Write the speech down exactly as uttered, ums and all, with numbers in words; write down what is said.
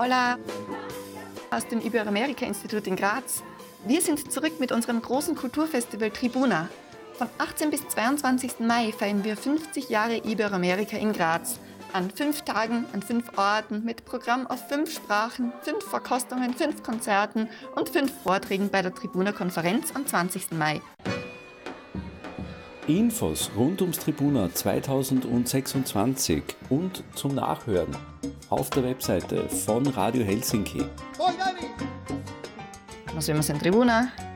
Paula aus dem Iberoamerika-Institut in Graz. Wir sind zurück mit unserem großen Kulturfestival Tribuna. Vom achtzehnten bis zweiundzwanzigsten Mai feiern wir fünfzig Jahre Iberoamerika in Graz. An fünf Tagen, an fünf Orten, mit Programm auf fünf Sprachen, fünf Verkostungen, fünf Konzerten und fünf Vorträgen bei der Tribuna-Konferenz am zwanzigsten Mai. Infos rund ums Tribuna zweitausendsechsundzwanzig und zum Nachhören auf der Webseite von Radio Helsinki. Nos vemos en Tribuna.